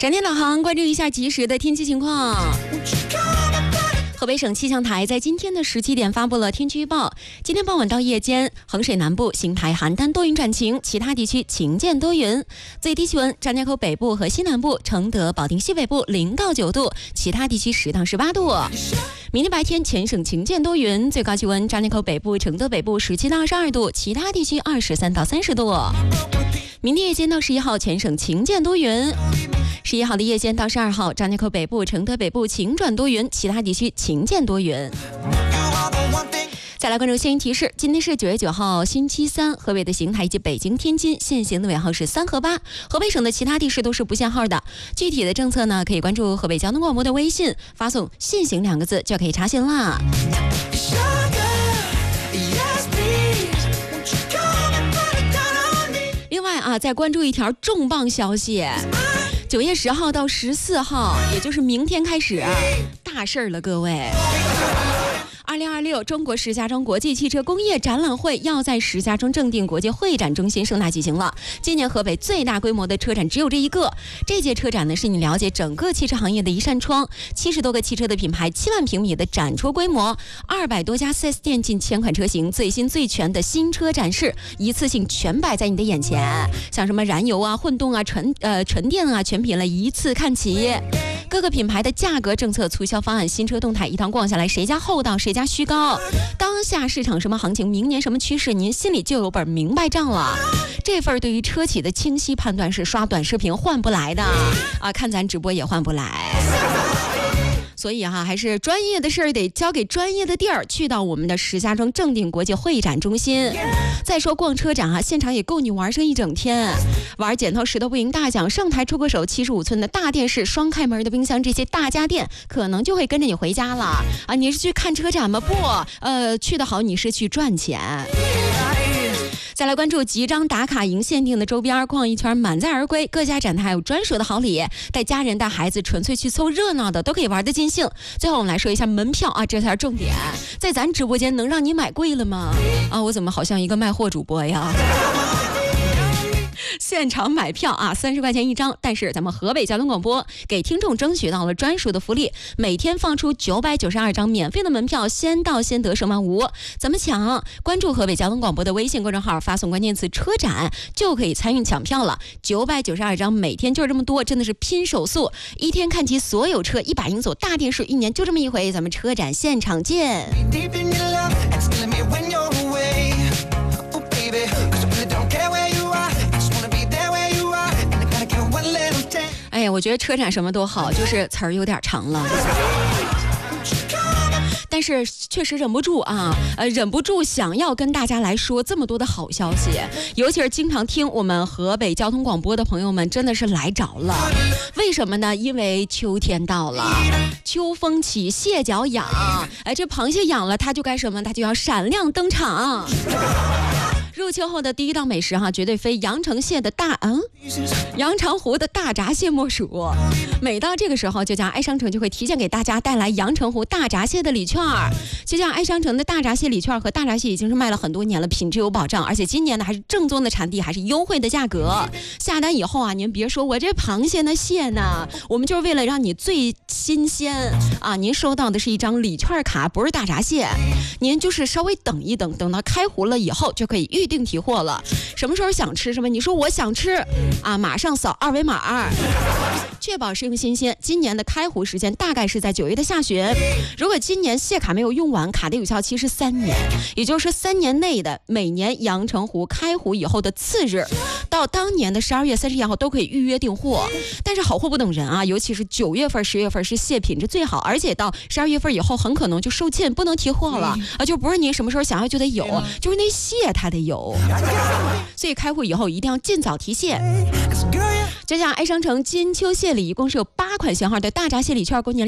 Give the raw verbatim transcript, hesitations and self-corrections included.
闪电导航，关注一下及时的天气情况。河北省气象台在今天的十七点发布了天气预报。今天傍晚到夜间，衡水南部、邢台、邯郸多云转晴，其他地区晴间多云。最低气温：张家口北部和西南部、承德、保定西北部零到九度，其他地区十到十八度。明天白天全省晴间多云，最高气温：张家口北部、承德北部十七到二十二度，其他地区二十三到三十度。明天夜间到十一号，全省晴间多云。十一号的夜间到十二号，张家口北部、承德北部晴转多云，其他地区晴间多云。再来关注天气提示，今天是九月九号星期三，河北的邢台以及北京、天津限行的尾号是三和八，河北省的其他地市都是不限号的。具体的政策呢，可以关注河北交通广播的微信，发送限行两个字就可以查询啦。另外啊，再关注一条重磅消息，九月十号到十四号，也就是明天开始，大事儿了，各位！二零二六中国石家庄国际汽车工业展览会要在石家庄正定国际会展中心盛大举行了。今年河北最大规模的车展只有这一个，这届车展呢是你了解整个汽车行业的一扇窗，七十多个汽车的品牌，七万平米的展出规模，二百多家 四 S 店，近千款车型，最新最全的新车展示，一次性全摆在你的眼前，像什么燃油啊、混动啊、纯呃纯电啊，全品了一次看齐。各个品牌的价格政策、促销方案、新车动态，一趟逛下来，谁家厚道谁家虚高。当下市场什么行情，明年什么趋势，您心里就有本明白账了。这份对于车企的清晰判断是刷短视频换不来的啊，看咱直播也换不来。所以哈、啊，还是专业的事儿得交给专业的地儿，去到我们的石家庄正定国际会展中心。再说逛车展啊，现场也够你玩上一整天，玩剪刀石头布赢大奖，上台出个手，七十五寸的大电视、双开门的冰箱，这些大家电可能就会跟着你回家了啊！你是去看车展吗？不，呃，去得好，你是去赚钱。再来关注即张打卡赢限定的周边，逛一圈满载而归。各家展台还有专属的好礼，带家人带孩子纯粹去凑热闹的都可以玩得尽兴。最后我们来说一下门票啊，这才是重点。在咱直播间能让你买贵了吗？啊，我怎么好像一个卖货主播呀？现场买票啊，三十块钱一张。但是咱们河北交通广播给听众争取到了专属的福利，每天放出九百九十二张免费的门票，先到先得，手慢无。怎么抢？关注河北交通广播的微信公众号，发送关键词车展就可以参与抢票了。九百九十二张，每天就这么多，真的是拼手速，一天看齐所有车，一把赢走大电视，一年就这么一回，咱们车展现场见。哎呀，我觉得车展什么都好，就是词儿有点长了。但是确实忍不住啊，呃，忍不住想要跟大家来说这么多的好消息，尤其是经常听我们河北交通广播的朋友们，真的是来着了。为什么呢？因为秋天到了，秋风起，蟹脚痒，哎，这螃蟹痒了，它就该什么？它就要闪亮登场。入秋后的第一道美食哈，绝对非阳澄蟹的大嗯，阳澄湖的大闸蟹莫属。每到这个时候，就像爱商城就会提前给大家带来阳澄湖大闸蟹的礼券。就像爱商城的大闸蟹礼券和大闸蟹已经是卖了很多年了，品质有保障，而且今年呢还是正宗的产地，还是优惠的价格。下单以后啊，您别说我这螃蟹呢蟹呢，我们就是为了让你最新鲜啊，您收到的是一张礼券卡，不是大闸蟹。您就是稍微等一等，等到开湖了以后就可以预定提货了。什么时候想吃什么？你说我想吃啊，马上扫二维码，确保食用新鲜。今年的开湖时间大概是在九月的下旬。如果今年蟹卡没有用完，卡的有效期是三年，也就是三年内的每年阳澄湖开湖以后的次日到当年的十二月三十一号都可以预约订货。但是好货不等人啊，尤其是九月份、十月份是蟹品质最好，而且到十二月份以后很可能就售罄，不能提货了啊，就不是你什么时候想要就得有，就是那蟹它得有。所以开户以后一定要尽早提蟹。就像爱商城金秋蟹礼，一共是有八款型号的大闸蟹礼券，供您